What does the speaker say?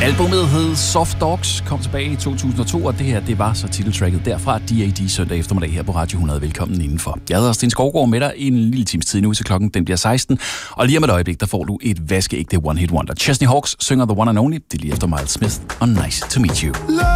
Albumet hed Soft Dogs, kom tilbage i 2002, og det her, det var så titeltracket derfra, D.A.D. søndag eftermiddag her på Radio 100. Velkommen indenfor. Jeg hedder Sten Skovgaard med dig i en lille times tid nu, så klokken den bliver 16. Og lige om et øjeblik, der får du et vaskeægte one-hit wonder. Chesney Hawkes synger The One and Only, det er lige efter Miles Smith, og Nice to Meet You.